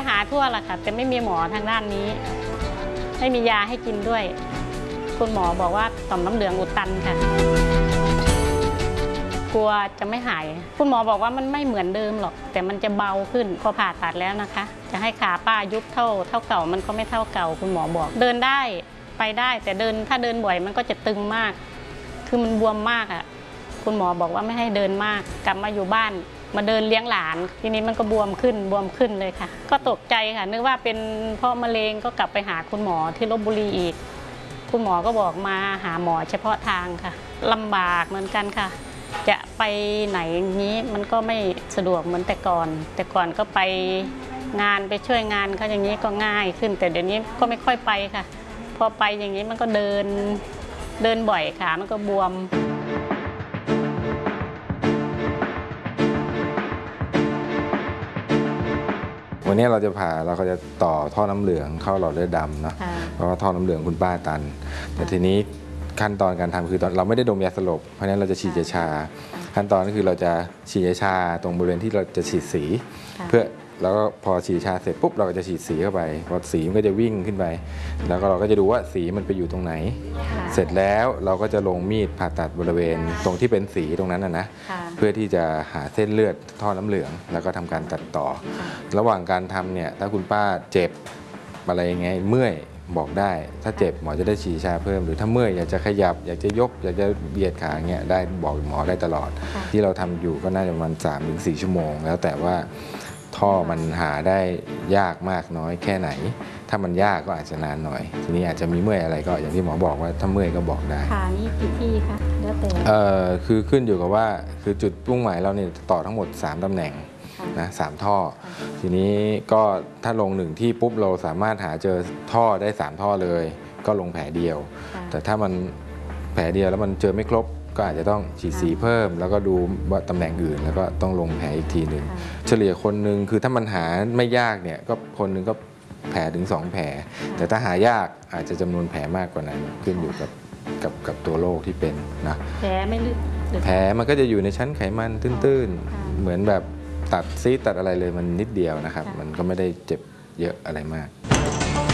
หาทั่วละค่ะแต่ไม่มีหมอทางด้านนี้ไม่มียาให้กินด้วยคุณหมอบอกว่าต่อมน้ำเหลืองอุดตันค่ะกลัวจะไม่หายคุณหมอบอกว่ามันไม่เหมือนเดิมหรอกแต่มันจะเบาขึ้นพอผ่าตัดแล้วนะคะจะให้ขาป้ายุบเท่าเก่ามันก็ไม่เท่าเก่าคุณหมอบอกเดินได้ไปได้แต่ถ้าเดินบ่อยมันก็จะตึงมากคือมันบวมมากอ่ะคุณหมอบอกว่าไม่ให้เดินมากกลับมาอยู่บ้านมาเดินเลี้ยงหลานทีนี้มันก็บวมขึ้นเลยค่ะก็ตกใจค่ะนึกว่าเป็นเพราะมะเร็งก็กลับไปหาคุณหมอที่ลพบุรีอีกคุณหมอก็บอกมาหาหมอเฉพาะทางค่ะลำบากเหมือนกันค่ะจะไปไหนอย่างนี้มันก็ไม่สะดวกเหมือนแต่ก่อนก็ไปงานไปช่วยงานเขาอย่างนี้ก็ง่ายขึ้นแต่เดี๋ยวนี้ก็ไม่ค่อยไปค่ะพอไปอย่างนี้มันก็เดินบ่อยค่ะมันก็บวมวันนี้เราก็จะต่อท่อน้ำเหลืองเข้าหลอดเลือดดำเนาะเพราะว่าท่อน้ำเหลืองคุณป้าตันแต่ทีนี้ขั้นตอนการทำคือเราไม่ได้ดมยาสลบเพราะฉะนั้นเราจะฉีดยาชาขั้นตอนก็คือเราจะฉีดยาชาตรงบริเวณที่เราจะฉีดสีเพื่อแล้วก็พอฉีดชาเสร็จปุ๊บเราก็จะฉีดสีเข้าไปพอสีมันก็จะวิ่งขึ้นไปแล้วก็เราก็จะดูว่าสีมันไปอยู่ตรงไหนเสร็จแล้วเราก็จะลงมีดผ่าตัดบริเวณตรงที่เป็นสีตรงนั้นนะเพื่อที่จะหาเส้นเลือดท่อน้ำเหลืองแล้วก็ทำการตัดต่อระหว่างการทำเนี่ยถ้าคุณป้าเจ็บอะไรยังไงเมื่อยบอกได้ถ้าเจ็บหมอจะได้ฉีดชาเพิ่มหรือถ้าเมื่อยอยากจะขยับอยากจะยกอยากจะเบียดขาเงี้ยได้บอกหมอได้ตลอดที่เราทำอยู่ก็น่าจะประมาณ 3-4 ชั่วโมงแล้วแต่ว่าท่อมันหาได้ยากมากน้อยแค่ไหนถ้ามันยากก็อาจจะนานหน่อยทีนี้อาจจะมีเมื่อยอะไรก็อย่างที่หมอบอกว่าถ้าเมื่อยก็บอกได้ขานี่กี่ที่คะแล้วแต่คือขึ้นอยู่กับว่าคือจุดมุ่งหมายเราเนี่ยต่อทั้งหมด3ตำแหน่งนะ3ท่อทีนี้ก็ถ้าลง1ที่ปุ๊บเราสามารถหาเจอท่อได้3ท่อเลยก็ลงแผลเดียวแต่ถ้ามันแผลเดียวแล้วมันเจอไม่ครบก็อาจจะต้องฉีดสีเพิ่มแล้วก็ดูว่าตำแหน่งอื่นแล้วก็ต้องลงแผลอีกทีหนึ่งเฉลี่ยคนหนึ่งคือถ้ามันหาไม่ยากเนี่ยก็คนหนึ่งก็แผลถึง2แผลแต่ถ้าหายากอาจจะจำนวนแผลมากกว่านั้นขึ้นอยู่กับตัวโรคที่เป็นนะแผลไม่ลึกแผลมันก็จะอยู่ในชั้นไขมันตื้นๆเหมือนแบบตัดซีดตัดอะไรเลยมันนิดเดียวนะครับมันก็ไม่ได้เจ็บเยอะอะไรมาก